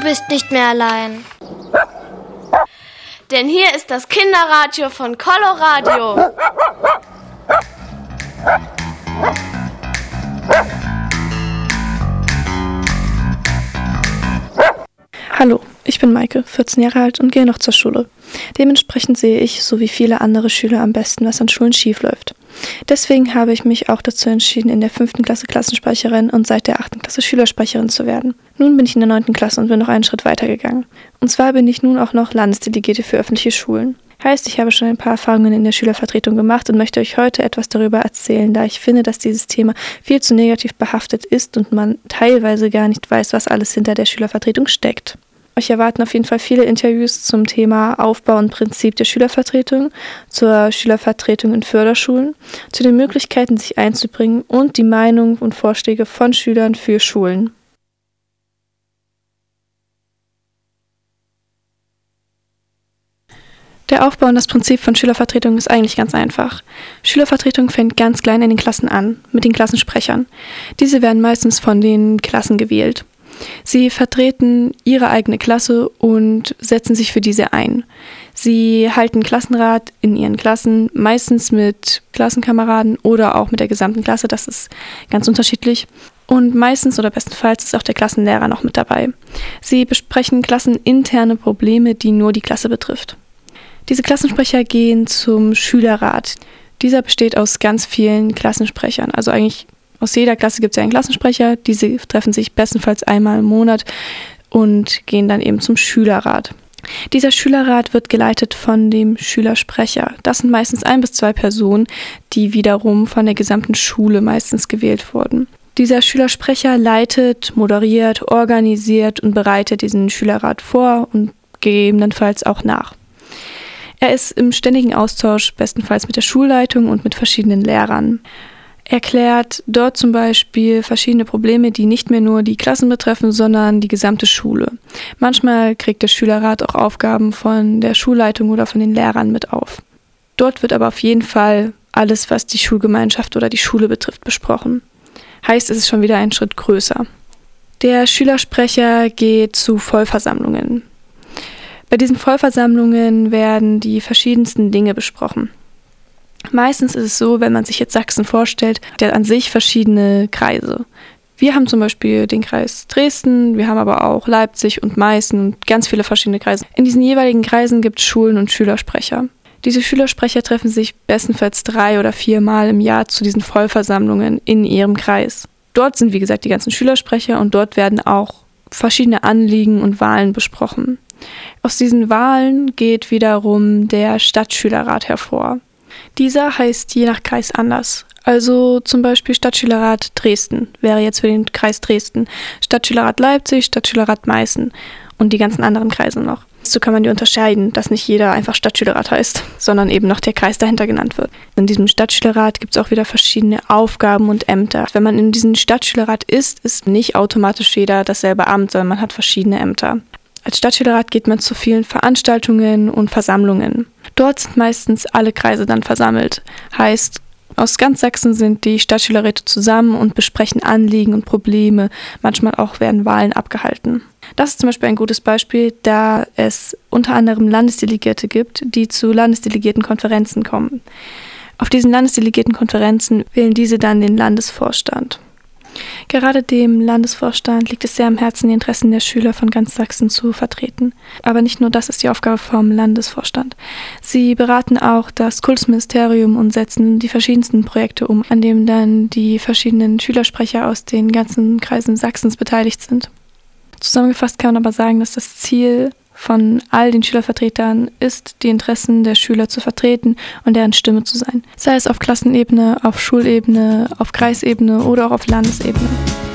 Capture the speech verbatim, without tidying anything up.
bist nicht mehr allein. Denn hier ist das Kinderradio von Coloradio. Hallo, ich bin Maike, vierzehn Jahre alt und gehe noch zur Schule. Dementsprechend sehe ich, so wie viele andere Schüler, am besten, was an Schulen schief läuft. Deswegen habe ich mich auch dazu entschieden, in der fünften Klasse Klassensprecherin und seit der achten Klasse Schülersprecherin zu werden. Nun bin ich in der neunten Klasse und bin noch einen Schritt weitergegangen. Und zwar bin ich nun auch noch Landesdelegierte für öffentliche Schulen. Heißt, ich habe schon ein paar Erfahrungen in der Schülervertretung gemacht und möchte euch heute etwas darüber erzählen, da ich finde, dass dieses Thema viel zu negativ behaftet ist und man teilweise gar nicht weiß, was alles hinter der Schülervertretung steckt. Euch erwarten auf jeden Fall viele Interviews zum Thema Aufbau und Prinzip der Schülervertretung, zur Schülervertretung in Förderschulen, zu den Möglichkeiten, sich einzubringen und die Meinungen und Vorschläge von Schülern für Schulen. Der Aufbau und das Prinzip von Schülervertretung ist eigentlich ganz einfach. Schülervertretung fängt ganz klein in den Klassen an, mit den Klassensprechern. Diese werden meistens von den Klassen gewählt. Sie vertreten ihre eigene Klasse und setzen sich für diese ein. Sie halten Klassenrat in ihren Klassen, meistens mit Klassenkameraden oder auch mit der gesamten Klasse, das ist ganz unterschiedlich. Und meistens oder bestenfalls ist auch der Klassenlehrer noch mit dabei. Sie besprechen klasseninterne Probleme, die nur die Klasse betrifft. Diese Klassensprecher gehen zum Schülerrat. Dieser besteht aus ganz vielen Klassensprechern, also eigentlich aus jeder Klasse gibt es ja einen Klassensprecher, diese treffen sich bestenfalls einmal im Monat und gehen dann eben zum Schülerrat. Dieser Schülerrat wird geleitet von dem Schülersprecher. Das sind meistens ein bis zwei Personen, die wiederum von der gesamten Schule meistens gewählt wurden. Dieser Schülersprecher leitet, moderiert, organisiert und bereitet diesen Schülerrat vor und gegebenenfalls auch nach. Er ist im ständigen Austausch, bestenfalls mit der Schulleitung und mit verschiedenen Lehrern. Er klärt dort zum Beispiel verschiedene Probleme, die nicht mehr nur die Klassen betreffen, sondern die gesamte Schule. Manchmal kriegt der Schülerrat auch Aufgaben von der Schulleitung oder von den Lehrern mit auf. Dort wird aber auf jeden Fall alles, was die Schulgemeinschaft oder die Schule betrifft, besprochen. Heißt, es ist schon wieder ein Schritt größer. Der Schülersprecher geht zu Vollversammlungen. Bei diesen Vollversammlungen werden die verschiedensten Dinge besprochen. Meistens ist es so, wenn man sich jetzt Sachsen vorstellt, der an sich verschiedene Kreise. Wir haben zum Beispiel den Kreis Dresden, wir haben aber auch Leipzig und Meißen und ganz viele verschiedene Kreise. In diesen jeweiligen Kreisen gibt es Schulen und Schülersprecher. Diese Schülersprecher treffen sich bestenfalls drei oder vier Mal im Jahr zu diesen Vollversammlungen in ihrem Kreis. Dort sind, wie gesagt, die ganzen Schülersprecher und dort werden auch verschiedene Anliegen und Wahlen besprochen. Aus diesen Wahlen geht wiederum der Stadtschülerrat hervor. Dieser heißt je nach Kreis anders. Also zum Beispiel Stadtschülerrat Dresden wäre jetzt für den Kreis Dresden, Stadtschülerrat Leipzig, Stadtschülerrat Meißen und die ganzen anderen Kreise noch. So kann man die unterscheiden, dass nicht jeder einfach Stadtschülerrat heißt, sondern eben noch der Kreis dahinter genannt wird. In diesem Stadtschülerrat gibt es auch wieder verschiedene Aufgaben und Ämter. Wenn man in diesem Stadtschülerrat ist, ist nicht automatisch jeder dasselbe Amt, sondern man hat verschiedene Ämter. Als Stadtschülerrat geht man zu vielen Veranstaltungen und Versammlungen. Dort sind meistens alle Kreise dann versammelt. Heißt, aus ganz Sachsen sind die Stadtschülerräte zusammen und besprechen Anliegen und Probleme. Manchmal auch werden Wahlen abgehalten. Das ist zum Beispiel ein gutes Beispiel, da es unter anderem Landesdelegierte gibt, die zu Landesdelegiertenkonferenzen kommen. Auf diesen Landesdelegiertenkonferenzen wählen diese dann den Landesvorstand. Gerade dem Landesvorstand liegt es sehr am Herzen, die Interessen der Schüler von ganz Sachsen zu vertreten. Aber nicht nur das ist die Aufgabe vom Landesvorstand. Sie beraten auch das Kultusministerium und setzen die verschiedensten Projekte um, an denen dann die verschiedenen Schülersprecher aus den ganzen Kreisen Sachsens beteiligt sind. Zusammengefasst kann man aber sagen, dass das Ziel von all den Schülervertretern ist, die Interessen der Schüler zu vertreten und deren Stimme zu sein. Sei es auf Klassenebene, auf Schulebene, auf Kreisebene oder auch auf Landesebene.